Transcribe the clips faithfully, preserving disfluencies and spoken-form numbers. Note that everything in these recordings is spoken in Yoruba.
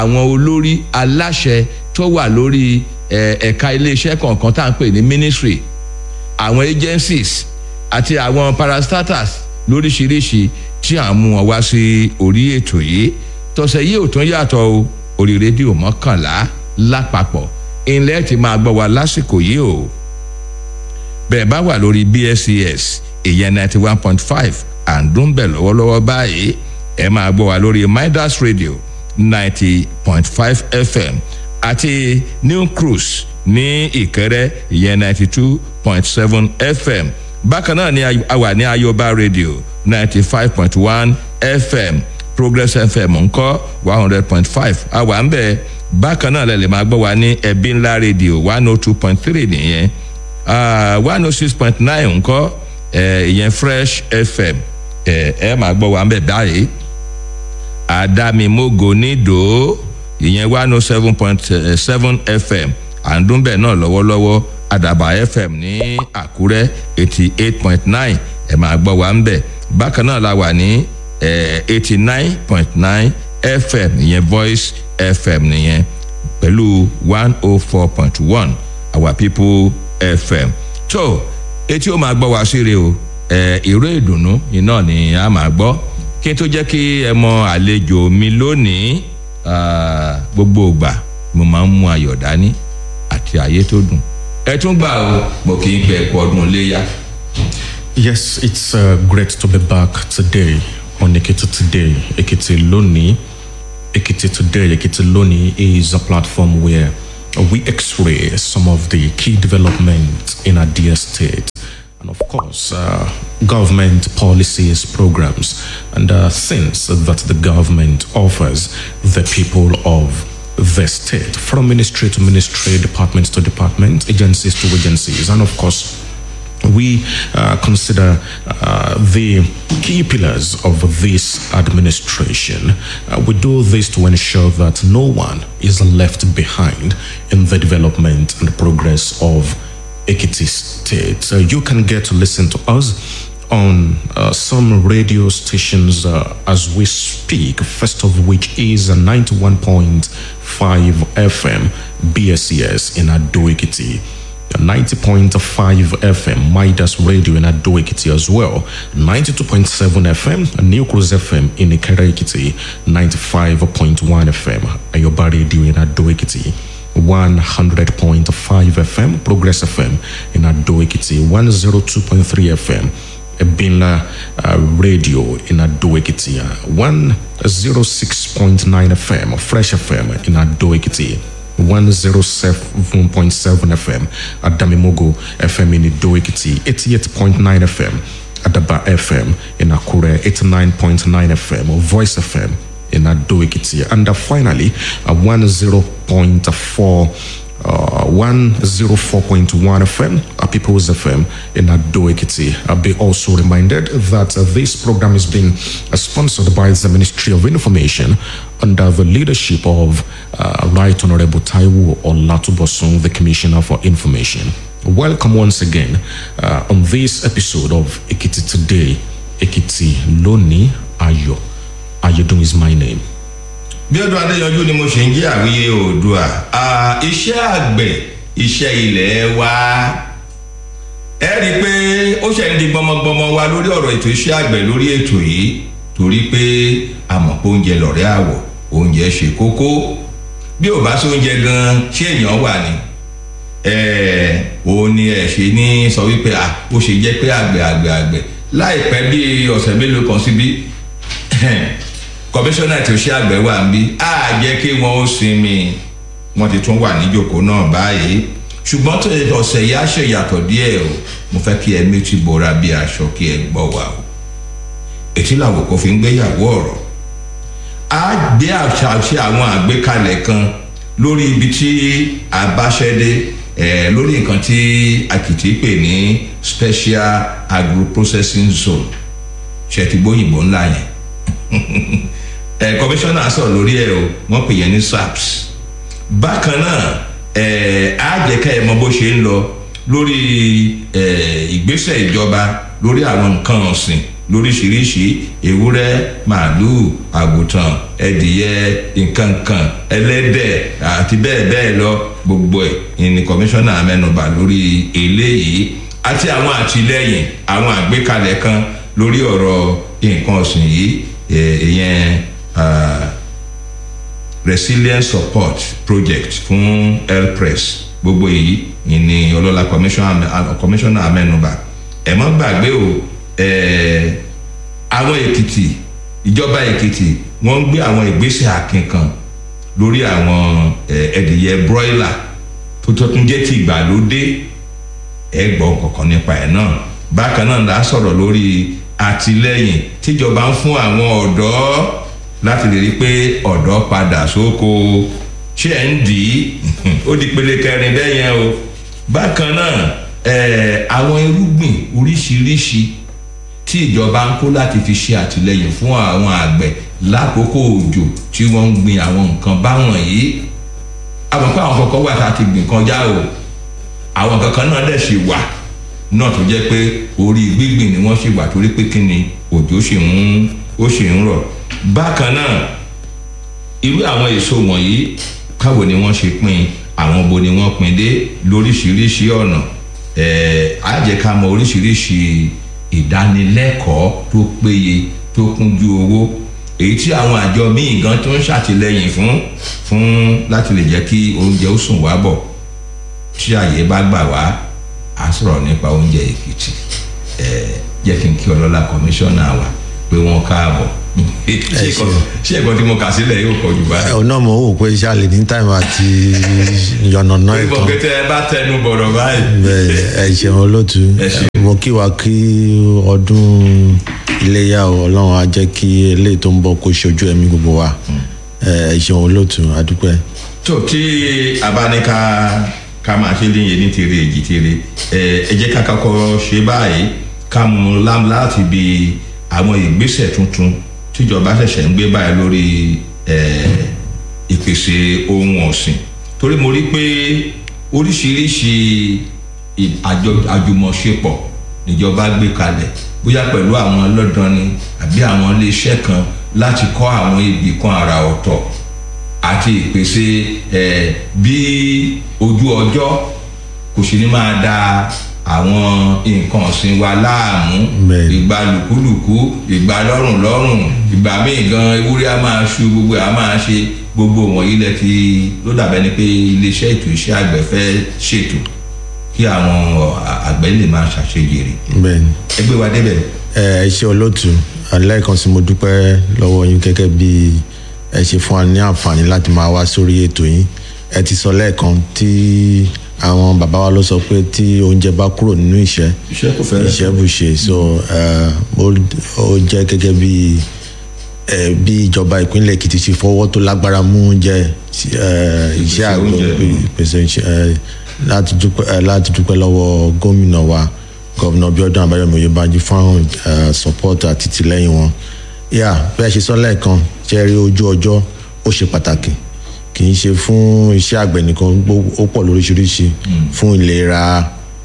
àwọn olórí aláṣẹ tó wà lórí ẹ̀ka iléeṣẹ́ kọ̀ọ̀kan tá à ń pè ní ministry, àwọn agencies àti àwọn parastatals lóríṣiríṣi tí à ń mú wọn wá sí orí ètò yìí. Tọ̀sẹ̀ yìí ò tún yàtọ̀ o, orí rédíò mọ́kànlá lápapọ̀ ilẹ̀ tí máa gbọ́ wa lásìkò yìí o. Bẹ́ẹ̀ bá wà lórí B S C S ìyẹn ninety one point five àǹdúnbẹ̀ lọ́wọ́lọ́wọ́ báyìí, ẹ máa gbọ́ wa lórí Midas Radio ninety point five F M àti New Cruise ní Ìkẹrẹ ìyẹn ninety two point seven F M. Bákan náà ni a wà ní Ayoba Radio ninety five point one F M, Progress F M ńkọ́ one hundred point five a wà ń bẹ̀. Bákan náà lẹ lè máa gbọ́ wa ní Ẹbí Ńlá Radio one oh two point three nìyẹn, one oh six point nine ńkọ́ ìyẹn Fresh F M ẹ ẹ máa gbọ́ wa ń bẹ̀ báyìí. Àdámimógo nídò ìyẹn one oh seven point seven F M àǹdúnbẹ̀ náà lọ́wọ́lọ́wọ́. Àdàbà F M ní Àkúrẹ́ eighty eight point nine ẹ máa gbọ́ wa ń bẹ̀. Bákan náà la wà ní eighty nine point nine F M ìyẹn Voice F M nìyẹn pẹ̀lú one oh four point one Our People F M. tó etí ó máa gbọ́ wa síre o, ìró ìdùnnú iná ni a máa gbọ́. Kí n tó jẹ́ kí ẹ mọ àlejò mi lónìí, gbogbo ìgbà mo máa ń mú ayọ̀ dání àti ayé tó dùn. Ẹ tún gbà o, mo kì í pẹ́ ẹ̀kọ́ ọdún léyà. Yes, it's uh, great to be back today on Ekiti Today, Ekiti Loni. Ekiti Today, Ekiti Loni is a platform where we x-ray some of the key developments in our dear state. And of course, uh, government policies, programs, and uh, things that the government offers the people of the state, from ministry to ministry, department to department, agencies to agencies. And of course, we uh, consider uh, the key pillars of this administration. Uh, we do this to ensure that no one is left behind in the development and progress of Ekiti State. So you can get to listen to us on uh, some radio stations uh, as we speak, first of which is a ninety-one point five F M B S C S in Ado Ekiti, ninety point five F M Midas Radio in Ado Ekiti as well, ninety-two point seven F M New Cruise F M in Ikere Ekiti, ninety-five point one F M Ayoba Radio in Ado Ekiti, one hundred point five F M Progress F M in Ado Ekiti, one oh two point three F M Ebinla uh, Radio in Ado Ekiti, one oh six point nine F M Fresh F M in Ado Ekiti, one oh seven point seven F M Adamimogo F M in Ado Ekiti, eighty-eight point nine F M Adaba F M in Akure, eighty-nine point nine F M Voice F M in Ado Ekiti, and uh, finally uh, one oh point four Uh, one oh four point one F M, uh, People's F M in Ado Ekiti. I'll be also reminded that uh, this program is being uh, sponsored by the Ministry of Information under the leadership of uh, Right Honorable Taiwo Olatubosun, the Commissioner for Information. Welcome once again uh, on this episode of Ekiti Today. Ekiti Loni Ayo. Ayodun is my name. Bí ọdún Adéyanjú ni mo ṣe ń jẹ́ àwíyé Oòduà. Iṣẹ́ àgbẹ̀, iṣẹ́ ilẹ̀ wa. Ẹ rí i pé ó ṣe ń di gbọmọgbọmọ wa lórí ọ̀rọ̀ ètò iṣẹ́ àgbẹ̀ lórí ètò yìí torí pé a mọ̀ pé oúnjẹ lọ̀rẹ́ àwọ̀, oúnjẹ ṣe kókó. Bí ò bá sóúnjẹ gan, ṣé èèyàn wà ní? Òun ni ẹ ṣe ní sọ wípé ó ṣe jẹ́ pé àgbẹ̀ àgbẹ̀ àgbẹ̀ láìpẹ́ bí ọ̀sẹ̀ mélòó kan síbí. Kọmíṣánná tí ó ṣe àgbẹ̀ wà ń bí á jẹ́ kí wọ́n ó sinmi, wọ́n ti tún wà níjòkó náà báyìí. Ṣùgbọ́n tó ọ̀sẹ̀ yìí á ṣe yàtọ̀ díẹ̀ o, mo fẹ́ kí ẹ méjì bora bí aṣọ kí ẹ gbọ́ wa o. Ètí làwọn kò fi ń gbéyàwó ọ̀rọ̀. Á gbé àṣàṣe àwọn àgbékalẹ̀ kan lórí ibi tí a bá ṣẹ́ dé, ẹ̀ lórí nǹkan tí Akiti pè ní Special Agro Processing Zone. Ṣé ti gbóyìnbó ńlá yẹn? ẹ kọmíṣánná sọ lórí ẹ o, wọ́n pè yẹn ní S A P S. Bákan náà ẹ á jẹ́ ká ẹ mọ̀ bó ṣe ń lọ lórí ẹ ìgbésẹ̀ ìjọba lórí àwọn nǹkan ọ̀sìn lóríṣiríṣi ewúrẹ́ màálùú àgùntàn ẹdìyẹ nǹkankan ẹlẹ́dẹ̀ àti bẹ́ẹ̀ bẹ́ẹ̀ lọ gbogbo ẹ̀ ní kọmíṣánná mẹ́nubà lórí eléyìí àti àwọn àtìlẹ́yìn àwọn àgbékalẹ̀ kan lórí ọ̀rọ̀ nǹkan ọ̀sìn yìí ìyẹn resilience support project fún helpress gbogbo èyí ní ọlọ́lá kọmíṣánná mẹ́nubà ẹ má gbàgbé o àwọn èkìtì ìjọba èkìtì wọ́n ń gbé àwọn ìgbésẹ̀ akínkan lórí àwọn ẹdìyẹ broiler tó tó tún jẹ́ ti ìgbàlódé ẹ gbọ́ kankan nípa ẹ̀ náà bákan náà la sọ̀rọ̀ lórí àtìlẹ́yìn tíjọba ń fún àwọn ọ̀dọ́ láti lè rí i pé ọ̀dọ́ padà sóko ṣé ẹ̀ ń dì í ó di pele kẹrin bẹ́ẹ̀ yẹn o bákan náà àwọn irúgbìn oríṣiríṣi tí ìjọba ń kó láti fi ṣe àtìlẹ́yìn fún àwọn àgbẹ̀ lákòókò òjò tí wọ́n ń gbin àwọn nǹkan báwọn yìí àwọn pé àwọn kọ̀ọ̀kan wà tá a ti gbìn kan já o àwọn kankan náà dẹ̀ ṣe wà náà tó jẹ́ pé orí gbígbìn ni wọ́n ṣe wà torí pé kí ni òjò ṣe ń ó ṣe ń rọ̀ bákan náà irú àwọn èso wọ̀nyí káwo ni wọ́n ṣe pín àwọn bo ni wọ́n pín dé lóríṣiríṣi ọ̀nà ẹ̀ẹ́ á jẹ́ ká mọ oríṣiríṣi ìdánilẹ́kọ̀ọ́ tó péye tó kúnjú owó èyí tí àwọn àjọ míì gan tó ń ṣàtìlẹ́yìn fún fún láti lè jẹ́ kí oúnjẹ ó sùn wá bọ̀ tí àyè bá gbà wá á sọ̀rọ̀ nípa oúnjẹ èkìtì ẹ̀ẹ́ jẹ́ kí n kí ọlọ́lá kọmíṣánná wa pé wọ́n káàbọ̀ ṣé ẹ̀kọ́ tí mo kà sílẹ̀ yóò kọjú báyìí. ọ̀nà mo wò pé ṣáàlì ní táìmù àti yànnàná ẹ̀tàn. ìbọn pété ẹ bá tẹnu bọ̀rọ̀ báyìí. bẹ́ẹ̀ ẹ ṣeun olóòtú mo kí wa kí ọdún iléyà ọlọ́run á jẹ́ kí eléyìí tó ń bọ̀ kó ṣojú ẹ̀mí gbogbo wa ẹ ṣeun olóòtú adúpẹ́. tó tí a bá ní ká ká máa ṣe léyìn ní tèrè èjì tèrè ẹ jẹ́ ká kọ́kọ́ ṣe báyìí ká mú lám láti bi àwọn ìgbésẹ̀ tuntun tíjọba ṣẹ̀ṣẹ̀ ń gbé báyìí lórí ìpèsè ohun ọ̀sìn torí mo rí pé oríṣiríṣi àjùmọ̀ṣepọ̀ níjọba gbé kalẹ̀ bóyá pẹ̀lú àwọn ọlọ́dàn ni àbí àwọn iléeṣẹ́ kan láti kọ́ àwọn ibì kan àrà ọ̀tọ̀ àti ìpèsè bí ojú ọjọ́ kò sì ní máa da àwọn nǹkan ọ̀sìn wa láàmú ìgbà lùkúlùkú ìgbà lọ́rùn lọ́rùn ìgbà míì gan ewúrẹ́ á máa ṣu gbogbo á máa ṣe gbogbo wọ̀nyí lẹ ti ló dàbẹ́ ni pé iléeṣẹ́ ètò iṣẹ́ àgbẹ̀ fẹ́ ṣètò kí àwọn àgbẹ̀ lè máa ṣàṣejèrè ẹgbẹ́ wa débẹ̀. ẹ ṣe olóòtú aláìkan sí mo dúpẹ́ lọ́wọ́ yín gẹ́gẹ́ bí ẹ ṣe fún wa ní àǹfààní láti máa wá sórí ètò yín ẹ ti sọ lẹ́ẹ̀kan tí àwọn bàbá wa ló sọ pé tí oúnjẹ bá kúrò nínú ìṣẹ́ ìṣẹ́ bù ṣe so ó jẹ́ gẹ́gẹ́ bí bí ìjọba ìpínlẹ̀ Èkìtì ṣe fọwọ́ tó lágbára mú oúnjẹ iṣẹ́ àgbẹ̀ pèsè láti dúpẹ́ lọ́wọ́ gómìnà wa gọ́vnà Bíọ́dún Abáyọ̀mí Oyèbánjí fún support àti tìlẹ́yìn wọn yà bí a ṣe sọ lẹ́ẹ̀kan ṣe rí ojú ọjọ́ ó ṣe pàtàkì kì í ṣe fún iṣẹ́ àgbẹ̀ nìkan ó pọ̀ lóríṣiríṣi fún ìlera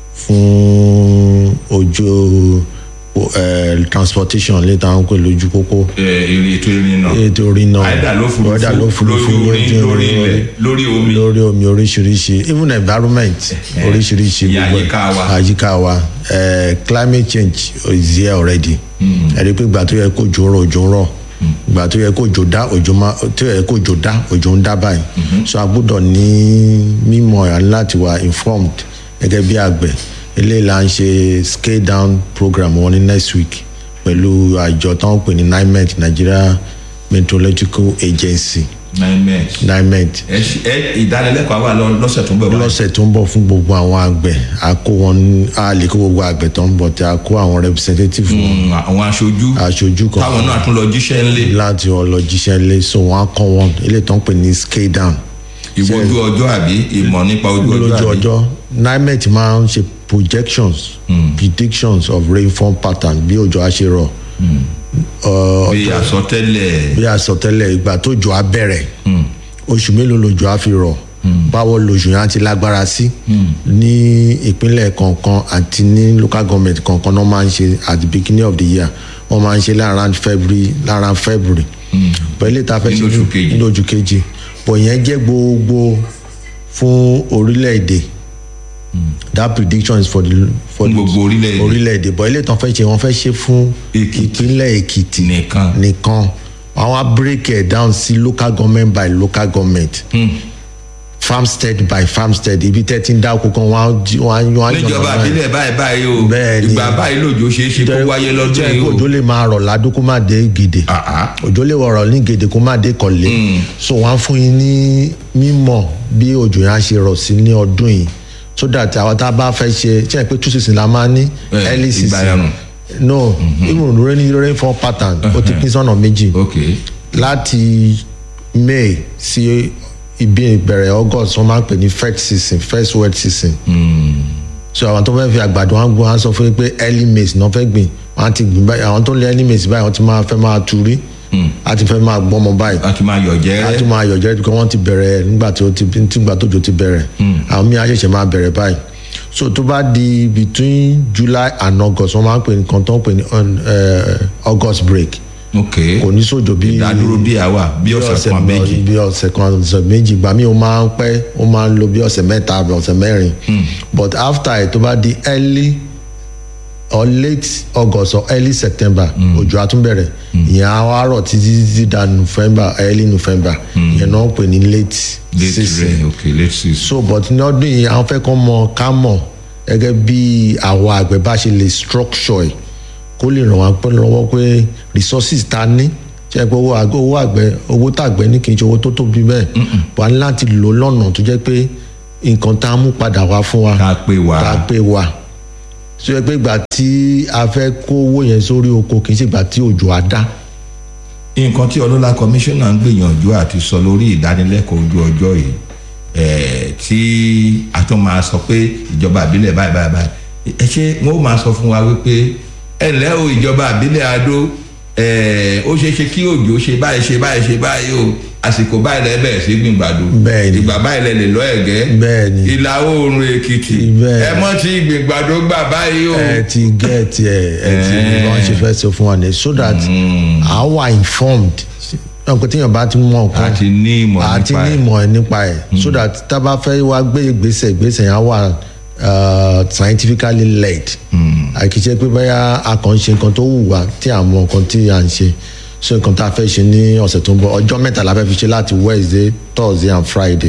fún ojú transportation létà ń pè lójú pópó. ètò ìrìnnà ètò ìrìnnà àìdá ló furufú lórí orin lórí ilẹ̀ lórí omi lórí omi oríṣiríṣi even environment oríṣiríṣi gbogbo àyíká wa climate change is here already. ẹ̀rí pé ìgbà tó yẹ kó òjò rọ̀ òjò rọ̀ ìgbà tó yẹ kó òjò dá òjò má tó yẹ kó òjò dá òjò ń dá báyìí so a gbọ́dọ̀ ní mímọ̀ láti wà informed gẹ́gẹ́ bí àgbẹ̀ eléyìí là ń ṣe scale down program wọn ní next week pẹ̀lú àjọ táwọn pè ní NIMET Nigeria Meteorological Agency. NIMET NIMET. ẹ ẹ ìdánilẹ́kọ̀ọ́ àwa lọ́sẹ̀ tó ń bọ̀. lọ́sẹ̀ tó ń bọ̀ fún gbogbo àwọn àgbẹ̀ a kó wọn a lè kó gbogbo àgbẹ̀ tó ń bọ̀ tí a kó àwọn representative wọn. àwọn aṣojú aṣojú kan táwọn náà tún lọ jíṣẹ́ ńlẹ̀. láti wọn lọ jíṣẹ́ ńlẹ̀ so wọn á kọ́ wọn eléyìí tó ń pè ní scale down. ìwọ ojú ọjọ́ àbí ìmọ̀ nípa ojú ọjọ́ àbí. ojú ọjọ́ NIMET máa ń ṣe projections mm. predictions of rainfall pattern bí òjò á ṣe rọ̀. bí àsọtẹ́lẹ̀. bí àsọtẹ́lẹ̀ ìgbà tó jò á bẹ̀rẹ̀ oṣù mélòó lòjò á fi rọ̀ báwo lòjò yẹn á ti lágbára sí ní ìpínlẹ̀ kọ̀ọ̀kan àti ní local government kọ̀ọ̀kan náà máa ń ṣe at the beginning of the year wọ́n máa ń ṣe láàrin february láàrin february pẹ̀lú ìta fẹ́ ṣe nínú oṣù kejì bọ̀ yẹn jẹ́ gbogbo fún orílẹ̀-èdè that prediction is for the for gbogbo orílẹ̀-èdè orílẹ̀-èdè bọ̀ ilé ìtàn fẹ́ ṣe wọ́n fẹ́ ṣe fún ìpínlẹ̀ èkìtì nìkan nìkan wọ́n á break it down sí local government by local government. Hmm. farmstead by farmstead ibi tẹ́ ti ń dá oko kan wọ́n á wọ́n á yàn níjọba àbílẹ̀ báyìí báyìí o ìgbà báyìí lòjò ṣeé ṣe kó wáyé lọ́dún yìí o òjò lè máa rọ̀ ládùn kó má dé gèdè òjò lè rọ̀ ní gèdè kó má dé kọ̀lé so wọ́n á fún yín ní mímọ̀ bí òjò yẹn á ṣe rọ̀ sí ní ọdún yìí so that àwọn tá a bá fẹ́ ṣe ṣe é pé two season la máa ní early season no even rainy rainfall pattern ó ti pín sọ́nà méjì láti May sí ibi ìbẹ̀rẹ̀ August wọ́n máa ń pè ní first season first wet season. Mm. so àwọn tó fẹ́ fi àgbàdo wọn gbọ́ wọn sọ fún mi pé early maize náà fẹ́ gbìn wọ́n ti gbìn báyìí àwọn tó lé early maize báyìí wọ́n ti máa fẹ́ máa turi a ti fẹ́ máa gbọ́mọ báyìí a ti máa yọ̀ jẹ́rẹ́ a ti máa yọ̀ jẹ́rẹ́ because wọ́n ti bẹ̀rẹ̀ nígbà tó ti nígbà tó jò ti bẹ̀rẹ̀ àwọn míì á ṣẹ̀ṣẹ̀ máa bẹ̀rẹ̀ báyìí so tó bá di between July and August wọ́n máa ń pè ní kan tó ń pè ní August break. Okay. kò ní sójò bí ìdádúró bí àwa bí ọ̀sẹ̀ kan méjì bí ọ̀sẹ̀ kan ọ̀sẹ̀ méjì gbà mí ó máa ń pẹ́ ó máa ń lo bí ọ̀sẹ̀ mẹ́ta ọ̀sẹ̀ mẹ́rin but after ẹ̀ tó bá di early or late August or early September òjò á tún bẹ̀rẹ̀ ìyẹn á wá rọ̀ títí títí da November early November ìyẹn náà ń pè ní late season okay late season so but ní ọdún yìí àwọn fẹ́ kọ́ mọ ká mọ̀ gẹ́gẹ́ bí àwọn àgbẹ̀ bá ṣe lè structure kó lè ràn wá pẹ́ lọ́wọ́ pé resources ta ní ṣe pé owó àgbẹ̀ owó àgbẹ̀ owó tàgbẹ̀ ní kì í ṣe owó tó tóbi bẹ́ẹ̀ wà ní láti lò lọ́nà tó jẹ́ pé nǹkan tá a mú padà wá fún wa ká pé wa ká pé wa ṣe pé ìgbà tí a fẹ́ kó owó yẹn sórí oko kì í ṣe ìgbà tí òjò á dá. nǹkan tí ọlọ́lá kọmíṣánná ń gbìyànjú àti sọ lórí ìdánilẹ́kọ̀ọ́ ojú ọjọ́ yìí tí a tún máa sọ pé ìjọba àbílẹ̀ báyìí báyìí báyìí ẹ ṣe wọn ó máa sọ fún wa wípé ẹ ǹlẹ́ o ìjọba àbílẹ̀ Adó ó ṣeé ṣe kí òjò ṣe báyìí ṣe báyìí ṣe báyìí o àsìkò báyìí lẹ bẹ̀rẹ̀ sí gbìn gbàdo ìgbà báyìí lẹ lè lọ ẹ̀gẹ́ ìlà oòrùn Èkìtì ẹ mọ̀ tí gbìn gbàdo gbà báyìí o. ẹ ti gẹ́ẹ̀tì ẹ ẹ ti bí wọ́n ṣe fẹ́ sọ fún wa ní so that our informed ọkọ tíyàn bá ti mọ nǹkan àti ní ìmọ̀ nípa ẹ̀ àti ní ìmọ̀ nípa ẹ̀ so that tá a bá fẹ́ wá gbé ìgbésẹ̀ ìgbésẹ̀ yẹn á wà scientifically led àkìṣe pé báyà a kàn ń ṣe nǹkan tó wù wá tí à ń mọ nǹkan tí à ń ṣe so nǹkan tá a fẹ́ ṣe ní ọ̀sẹ̀ tó ń bọ̀ ọjọ́ mẹ́ta la fẹ́ fi ṣe láti Wednesday Thursday and Friday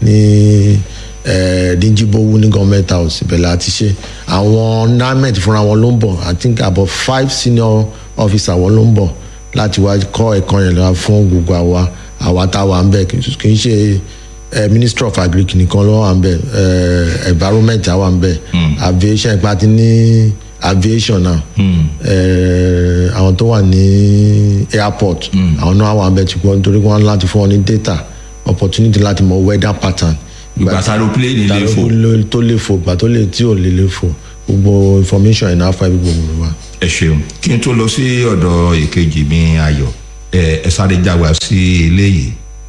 ní díjíbówú ní government house ìbẹ̀lẹ̀ àti ṣe àwọn NAMET fúnra wọn ló ń bọ̀ I think about five senior officers wọn ló ń bọ̀ láti wá kọ́ ẹ̀kọ́ yẹn lọ́wọ́ fún gbogbo àwa àwa tá a wà ń bẹ̀ kì í ṣe Uh, Ministry of Agric nìkan ló wà ń bẹ uh, environment wà ń bẹ aviation ipa ti ní aviation náà àwọn tó wà ní airport àwọn náà wà ń bẹ tí wọ́n nítorí wọ́n láti fún wọn ní data opportunity láti mọ weather pattern. ìgbà sáré plane lè fò tó lè fò ìgbà tó lè tí ò lè lè fò gbogbo information ẹ̀ náà fún ẹbí gbogbo wa. ẹ ṣeun kí n tó lọ sí ọ̀dọ̀ èkejì mi Ayọ̀ ẹ sáré já wa sí eléyìí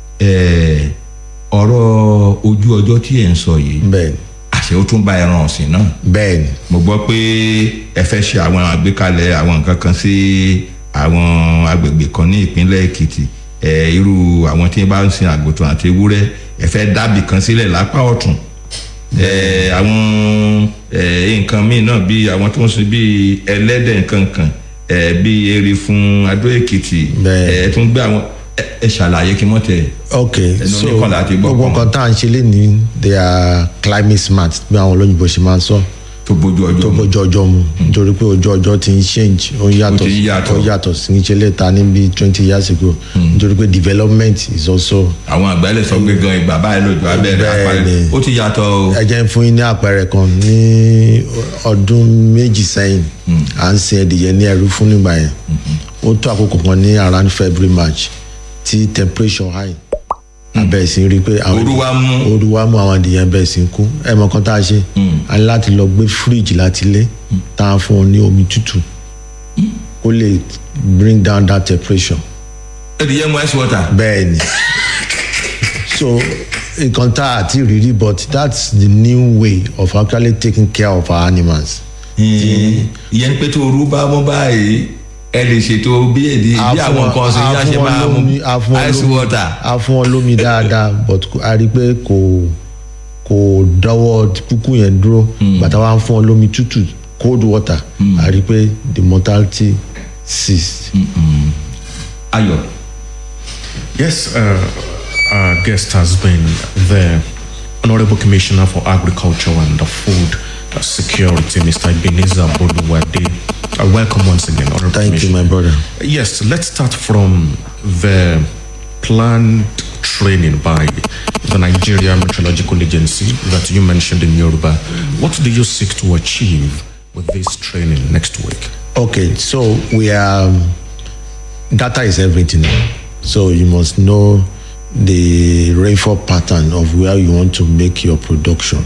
ọ̀rọ̀ ojú ọjọ́ tí ẹ̀ ń sọ yìí bẹ́ẹ̀ni àṣẹ ó tún bá ẹran ọ̀sìn náà bẹ́ẹ̀ni mo gbọ́ pé ẹ fẹ́ ṣe àwọn àgbékalẹ̀ àwọn nǹkan kan sí àwọn agbègbè kan ní ìpínlẹ̀ Èkìtì ẹ irú àwọn tí bá ń sin àgùntàn àti ewúrẹ́ ẹ fẹ́ dábì kan sílẹ̀ lápá ọ̀tún ẹ àwọn ẹ nǹkan míì náà bíi àwọn tó ń sin bíi ẹlẹ́dẹ̀ nǹkan kan ẹ bíi eri fún Adó Èkìtì ẹ tún gbé àwọn ẹ ṣàlàyé kí wọ́n tẹ. ok so gbogbo nǹkan tá à ń ṣe lé ní they are climate smart bí àwọn olóyìnbó ṣe máa ń sọ. tó bójú ọjọ́ mu tó bójú ọjọ́ mu nítorí pé ojú ọjọ́ ti ń change ó yàtọ̀ ó yàtọ̀ sí ní ṣẹlẹ̀ ta níbi twenty years ago nítorí pé development is also. àwọn àgbàlẹ̀ sọ pé gan ìgbà báyìí lójú abẹ́rẹ́ àpárẹ̀ ó ti yàtọ̀ o. ẹ jẹ́ fún yín ní àpẹẹrẹ kan ní ọdún méjì sẹ́yìn à ń sin ẹdìyẹ ní ẹrú fún nígbà yẹn ó tó àkókò kan ní around February March tí temperature high abẹ́ sí rí i pé ooru wa mú ooru wa mú àwọn adìyẹ abẹ́ sí kú ẹ mọ kan tá a ṣe a ní láti lọ gbé fíríjì láti lé tá a fún ọ ní omi tútù kó lè bring down that temperature. adìyẹ mú ice water. bẹ́ẹ̀ ni so nǹkan tá a ti rí rí but that's the new way of actually taking care of our animals. ìyẹn pé tó ooru bá mú báyìí ẹ lè ṣètò bí èdè bí àwọn nǹkan ọ̀sìn yá ṣe máa mú ice water. a fún wọn lómi dáadáa but a rí i pé kò kò dáwọ́ kúkú yẹn dúró bàtà wa ń fún wọn lómi tútù cold water a rí i pé the mortality ceased. Ayọ̀. Yes, uh, our guest has been the Honorable Commissioner for Agriculture and Food Security, Mister Ebenezer Boluwade. Uh, welcome once again, Honorable Thank you, my brother. Yes, let's start from the planned training by the Nigeria Meteorological Agency that you mentioned in Yoruba. What do you seek to achieve with this training next week? Okay, so we are, data is everything. So you must know the rainfall pattern of where you want to make your production.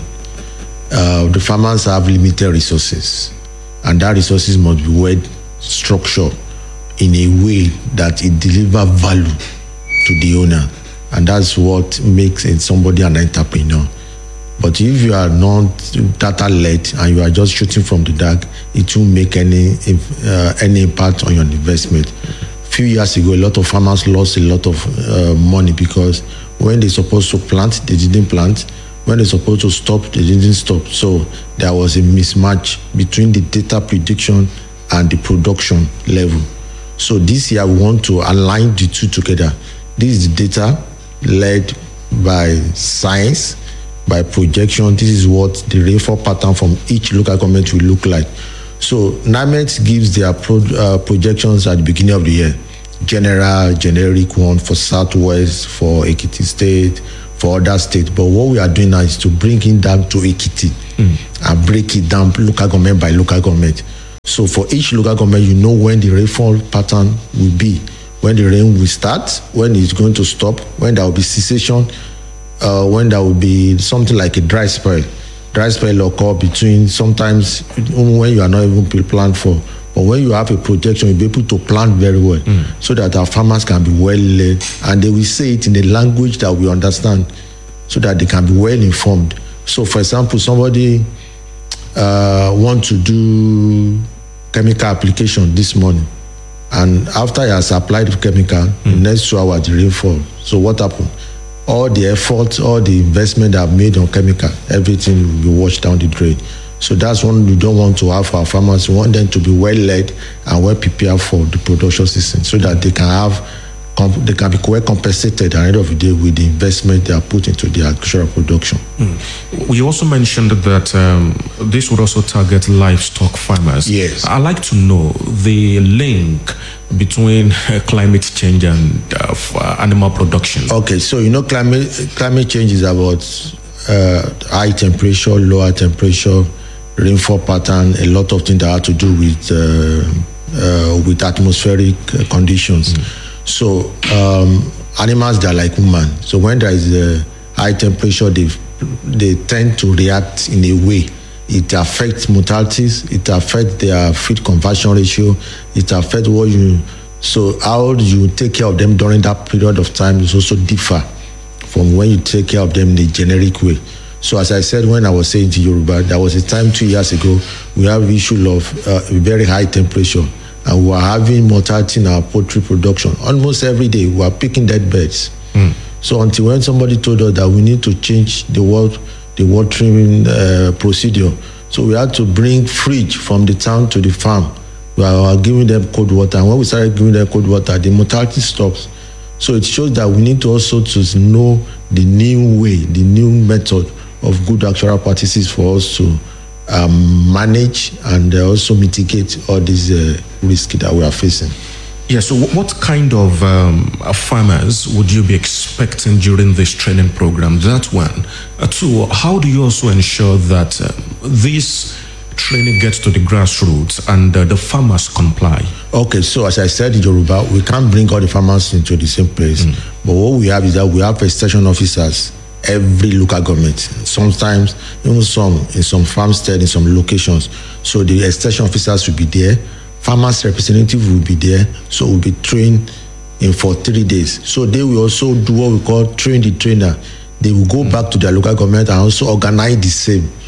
Uh, the farmers have limited resources, and that resources must be well structured in a way that it delivers value to the owner, and that's what makes it somebody an entrepreneur. But if you are not data-led and you are just shooting from the dark, it won't make any uh, any impact on your investment. A few years ago, a lot of farmers lost a lot of uh, money because when they're supposed to plant, they didn't plant. When they're supposed to stop, they didn't stop. So there was a mismatch between the data prediction and the production level. So this year, we want to align the two together. This is the data led by science, by projection. This is what the rainfall pattern from each local government will look like. So NAMET gives their pro, uh, projections at the beginning of the year. General, generic one for Southwest, for Ekiti State, for other states. But what we are doing now is to bring it down to Ekiti mm. and break it down local government by local government. So for each local government, you know when the rainfall pattern will be, when the rain will start, when it's going to stop, when there will be cessation, uh, when there will be something like a dry spell. Dry spell occur between sometimes when you are not even planned for, but when you have a projection, you'll be able to plan very well mm. so that our farmers can be well led and they will say it in a language that we understand so that they can be well informed. So, for example, somebody uh, want to do chemical application this morning, and after he has applied the chemical, mm. the next two hours the rainfall. So what happened? All the effort, all the investment I've made on chemical, everything will be washed down the drain. So that's one we don't want to have for our farmers. We want them to be well led and well prepared for the production season so that they can have, they can be well compensated at the end of the day with the investment they are put into the agricultural production. Mm. You also mentioned that um, this would also target livestock farmers. Yes. I'd like to know the link between uh, climate change and uh, uh, animal production. Okay, so you know climate climate change is about uh, high temperature, lower temperature, rainfall pattern, a lot of things that have to do with uh, uh, with atmospheric conditions. Mm. So um, animals, they are like human. So when there is a high temperature, they they tend to react in a way. It affects mortalities, it affects their feed conversion ratio, it affects what you, so how you take care of them during that period of time is also differ from when you take care of them in a generic way. So as I said, when I was saying to Yoruba, there was a time two years ago, we have issue of uh, very high temperature and we are having mortality in our poultry production. Almost every day, we are picking dead birds. Mm. So until when somebody told us that we need to change the world, the watering uh, procedure. So we had to bring fridge from the town to the farm. We are giving them cold water. And when we started giving them cold water, the mortality stops. So it shows that we need to also to know the new way, the new method of good actuarial practices for us to um, manage and uh, also mitigate all these uh, risks that we are facing. Yeah, so what kind of um, farmers would you be expecting during this training program? That one. Uh, two, how do you also ensure that uh, this training gets to the grassroots and uh, the farmers comply? Okay, so as I said in Yoruba, we can't bring all the farmers into the same place. Mm. But what we have is that we have extension officers every local government. Sometimes, even some in some farmstead, in some locations. So the extension officers will be there. Farmers representative will be there, so we'll be trained in for three days. So they will also do what we call train the trainer. They will go back to their local government and also organize the same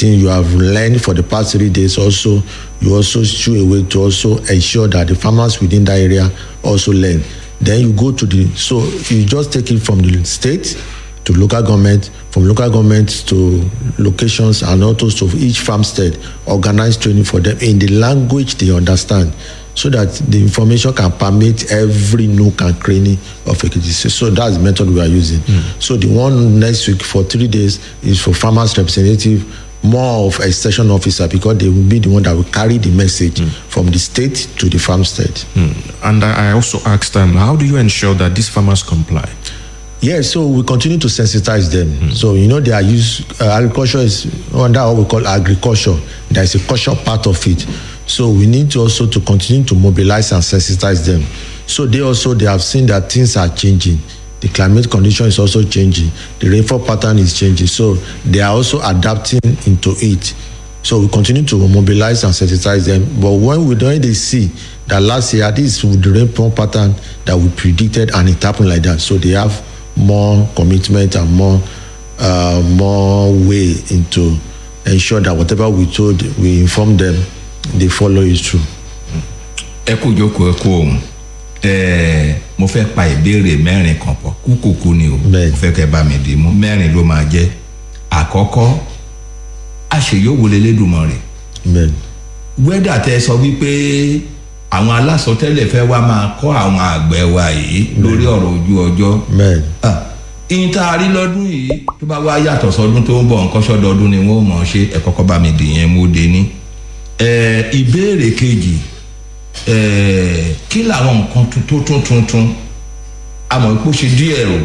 thing you have learned for the past three days also, you also strew a way to also ensure that the farmers within that area also learn. Then you go to the, so you just take it from the state to local government, from local government to locations, and also to each farmstead, organize training for them in the language they understand, so that the information can permeate every nook and cranny of Ekiti. So that's the method we are using. Mm. So the one next week for three days is for farmers representative, more of a station officer, because they will be the one that will carry the message mm. from the state to the farmstead. Mm. And I also asked them, how do you ensure that these farmers comply? Yeah, so we continue to sensitize them. Mm. So, you know, they are used, uh, agriculture is under what we call agriculture. There is a culture part of it. So we need to also to continue to mobilize and sensitize them. So they also, they have seen that things are changing. The climate condition is also changing. The rainfall pattern is changing. So they are also adapting into it. So we continue to mobilize and sensitize them. But when we don't they see that last year, this is the rainfall pattern that we predicted, and it happened like that. So they have more commitment and more uh, more way into ensure that whatever we told, we inform them, they follow it through. Ẹ kú jókòó ẹ kú ohun. Eh, mo fẹ́ pa ìbéèrè mẹ́rin kan pọ̀, kúkúkú ni o. Mo fẹ́ kẹ́ bá mi dì mú, mẹ́rin ló máa jẹ́. Àkọ́kọ́, àṣeyọ̀wò l'Elédùmarè. Amen. Wẹ́dà tẹ́ sọ wípé àwọn alásọtẹ́lẹ̀ fẹ́ wá máa kọ́ àwọn àgbẹ̀ wa yìí lórí ọ̀rọ̀ ojú ọjọ́. Ìyìn tá a rí lọ́dún yìí tó bá wá yàtọ̀ sọdún tó ń bọ̀ nǹkan ṣọ́dọọdún ni wọ́n mọ̀ ṣe ẹ kọ́kọ́ bá mi dì yẹn mo dé ní. Ìbéèrè kejì, kí làwọn nǹkan tuntun tuntun àmọ́ pé ó ṣe díẹ̀ o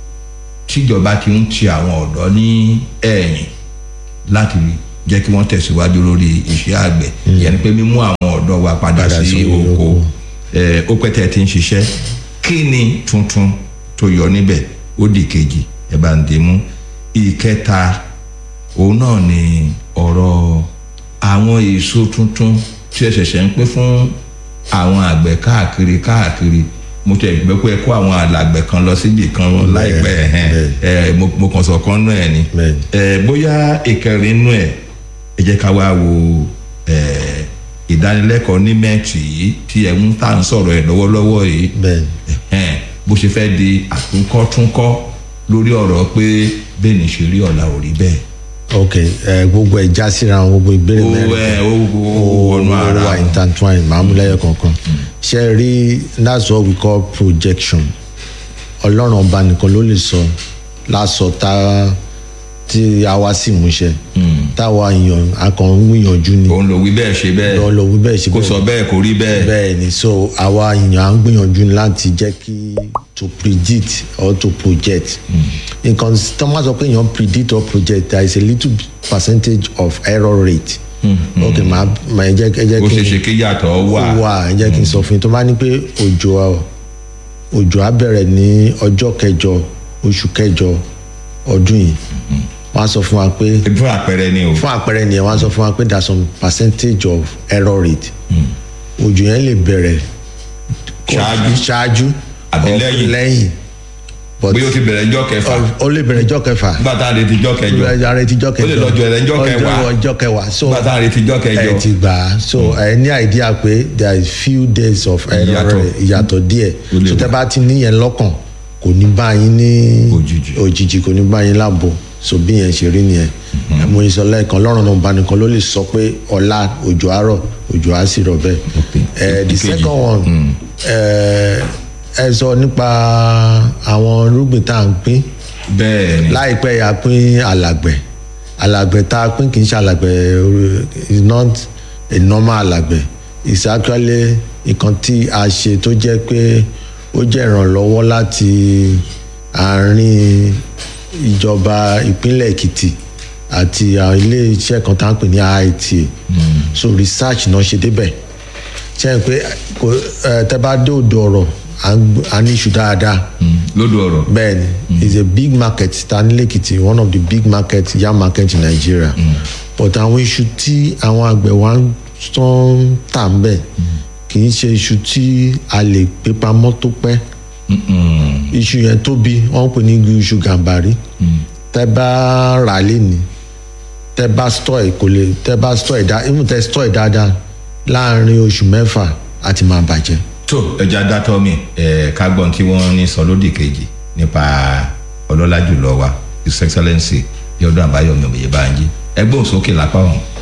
tíjọba ti ń ti àwọn ọ̀dọ́ ní ẹ̀yìn láti jẹ́ kí wọ́n tẹ̀síwájú lórí iṣẹ́ àgbẹ̀ ìyẹn ni pé mímú àwọn ọ̀dọ́ wa padà sí oko ó pẹ́ tẹ́ ti ń ṣiṣẹ́ kí ni tuntun tó yọ níbẹ̀ ó di kejì ẹ bá ń dé mú. Ìkẹta òun náà ni ọ̀rọ̀ àwọn èso tuntun tí ẹ ṣẹ̀ṣẹ̀ ń pín fún àwọn àgbẹ̀ káàkiri káàkiri. Mo tẹ̀ gbẹ́ pé kó àwọn alàgbẹ̀ kan lọ síbi kan láìpẹ́ ẹ̀ mo kàn sọ kan nú ẹ̀ ni bóyá ìkẹrin nú ẹ̀ ẹ jẹ́ ká wá wo ìdánilẹ́kọ̀ọ́ ní mẹ́ẹ̀tì yìí tí ẹ̀ ń tà ń sọ̀rọ̀ ẹ̀ lọ́wọ́lọ́wọ́ yìí bó ṣe fẹ́ di àtúnkọ́túnkọ́ lórí ọ̀rọ̀ pé bẹ́ẹ̀ ni ṣe rí ọ̀la ò rí bẹ́ẹ̀. Ok, gbogbo ẹ̀ já síra wọn, gbogbo ìbéèrè mẹ́rin ó wọnú ara wà intertwine máa mú lẹ́yọ̀ kankan. Ṣé rí, that's what we call projection. Ọlọ́run ọba nìkan ló lè sọ lásọ tá tí a wá sí ìmúṣẹ. Táwa èèyàn akàn ń gbìyànjú ni. Òun ló wí bẹ́ẹ̀ ṣe bẹ́ẹ̀. Òun ló wí bẹ́ẹ̀ ṣe bẹ́ẹ̀. Kò sọ bẹ́ẹ̀ kò rí bẹ́ẹ̀. Bẹ́ẹ̀ ni, so àwa èèyàn à ń gbìyànjú láti jẹ́ kí to predict or to project. Nǹkan tó máa sọ pé èèyàn predict or project, there is a little percentage of error rate. Ok, màá màá jẹ́ kí ó ṣe ṣe kí yàtọ̀ wà. wà ẹ jẹ́ kí n sọ fún yín tó bá ní pé òjò òjò á bẹ̀rẹ̀ ní ọjọ́ kẹjọ oṣù kẹjọ ọdún yìí. Wọ́n á sọ fún wa pé fún àpẹẹrẹ ni o fún àpẹẹrẹ ni wọ́n á sọ fún wa pé there is some percentage of error rate. Òjò yẹn lè bẹ̀rẹ̀ ṣáájú ṣáájú àbí lẹ́yìn lẹ́yìn bí o ti bẹ̀rẹ̀ ọjọ́ kẹfà ó lè bẹ̀rẹ̀ ọjọ́ kẹfà nígbà tá a retí ọjọ́ kẹjọ a retí ọjọ́ kẹjọ ó lè lọ́jọ́ ẹ̀rẹ́ ọjọ́ kẹwàá ọjọ́ kẹwàá so nígbà tá a retí ọjọ́ kẹjọ ẹ ti gbà á so ẹ ní idea pé there is few days of error ìyàtọ̀ díẹ̀ so tẹ́ bá ti níyẹn lọ́kàn kò ní bá yín ní òjijì kò ní bá yín láàbò so bí yẹn ṣe rí nìyẹn mo ní sọ lẹ́ẹ̀kan lọ́rùn náà bá nìkan ló lè sọ pé ọ̀la òjò àárọ̀ òjò á sì rọ̀ bẹ́ẹ̀ the second one ẹ sọ nípa àwọn irúgbìn tá à ń pín bẹ́ẹ̀ni láìpẹ́ yà pín alàgbẹ̀ alàgbẹ̀ tá a pín kì í ṣe alàgbẹ̀ is not a normal alàgbẹ̀ it's actually nǹkan tí a ṣe tó jẹ́ pé ó jẹ́ ìrànlọ́wọ́ láti àárín ìjọba ìpínlẹ̀ Èkìtì àti àwọn ilé iṣẹ́ kan tá à ń pè ní I I T A so research náà ṣe débẹ̀ ṣe é pé tẹ́ bá dé odò ọ̀rọ̀ a ní iṣu dáadáa. lódò ọ̀rọ̀. bẹ́ẹ̀ni it's a big market Stanley Ekiti one of the big market yam market in Nigeria mm. but àwọn iṣu tí àwọn àgbẹ̀ wa ń tán tà ń bẹ̀ kì í ṣe iṣu tí a lè pé pamọ́ tó pẹ́ iṣu yẹn tóbi wọ́n pè ní iṣu gàmbàrí tẹ́ bá rà lẹ́ni tẹ́ bá store ẹ̀ kò lè tẹ́ bá store ẹ̀ dá even tẹ́ store ẹ̀ dáadáa láàrin oṣù mẹ́fà àti máa bàjẹ́. tó ẹja dátọ́ mi ẹ̀ kágbọ́n tí wọ́n ní sọ lódì kejì nípa ọlọ́lá jùlọ wa his excellency Bíọ́dún Àbáyọ̀mí Oyèbánjí ẹgbẹ́ òsókè lápá ọ̀hún.